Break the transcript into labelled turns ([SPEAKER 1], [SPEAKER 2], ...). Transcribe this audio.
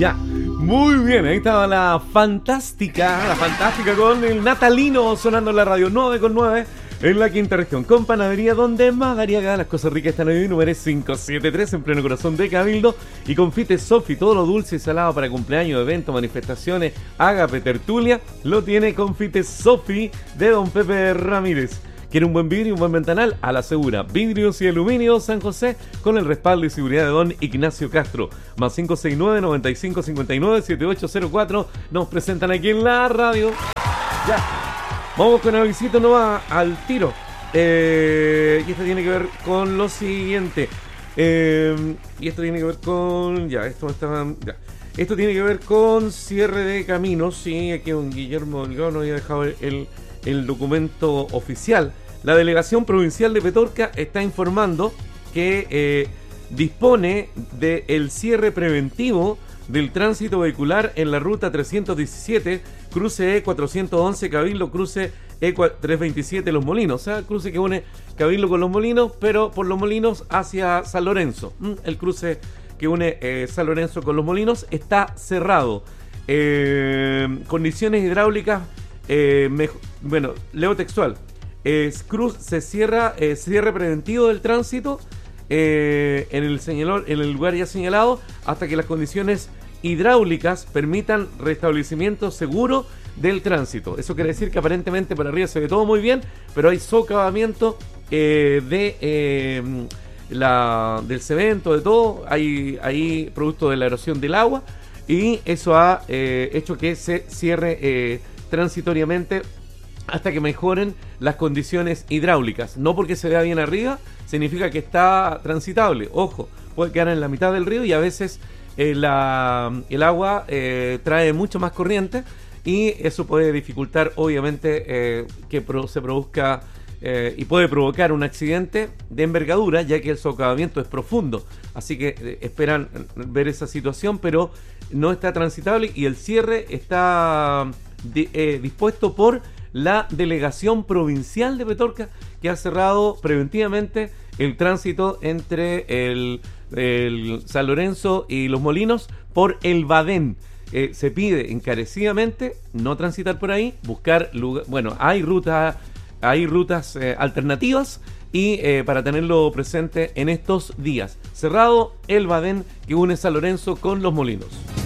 [SPEAKER 1] Ya, muy bien, ahí estaba la fantástica con el natalino sonando en la radio 9,9 en la quinta región, con Panadería Donde Madariaga, las cosas ricas están hoy, número 573 en pleno corazón de Cabildo, y Confite Sofi, todo lo dulce y salado para cumpleaños, eventos, manifestaciones, ágape, tertulia, lo tiene Confite Sofi de Don Pepe Ramírez. ¿Quiere un buen vidrio y un buen ventanal? A la segura. Vidrios y aluminio San José con el respaldo y seguridad de Don Ignacio Castro. Más 569-9559-7804. Nos presentan aquí en la radio. Ya. Vamos con el visito nomás al tiro. Y esto tiene que ver con lo siguiente. Y esto tiene que ver con... Ya, esto tiene que ver con cierre de caminos. Sí, aquí don Guillermo Delgado nos había dejado el documento oficial. La Delegación Provincial de Petorca está informando que dispone del cierre preventivo del tránsito vehicular en la ruta 317, cruce E411 Cabildo, cruce E327 Los Molinos, o sea, cruce que une Cabildo con Los Molinos, pero por Los Molinos hacia San Lorenzo. El cruce que une San Lorenzo con Los Molinos está cerrado. Condiciones hidráulicas, leo textual. Se cierra cierre preventivo del tránsito en el lugar ya señalado hasta que las condiciones hidráulicas permitan restablecimiento seguro del tránsito. Eso quiere decir que aparentemente por arriba se ve todo muy bien, pero hay socavamiento del cemento, de todo, hay producto de la erosión del agua, y eso ha hecho que se cierre transitoriamente hasta que mejoren las condiciones hidráulicas. No porque se vea bien arriba significa que está transitable. Ojo, puede quedar en la mitad del río y a veces el agua trae mucho más corriente, y eso puede dificultar obviamente que se produzca y puede provocar un accidente de envergadura, ya que el socavamiento es profundo. Así que esperan ver esa situación, pero no está transitable, y el cierre está dispuesto por la Delegación Provincial de Petorca, que ha cerrado preventivamente el tránsito entre el San Lorenzo y Los Molinos por el Badén. Se pide encarecidamente no transitar por ahí, buscar lugar. Bueno, hay rutas alternativas, y para tenerlo presente en estos días. Cerrado el Badén que une San Lorenzo con Los Molinos.